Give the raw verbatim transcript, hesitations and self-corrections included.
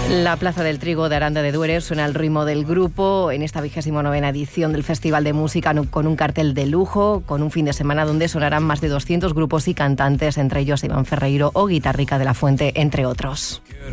La Plaza del Trigo de Aranda de Duero suena al ritmo del grupo en esta vigésimo novena edición del Festival de Música, con un cartel de lujo, con un fin de semana donde sonarán más de doscientos grupos y cantantes, entre ellos Iván Ferreiro o Guitarrica de la Fuente, entre otros.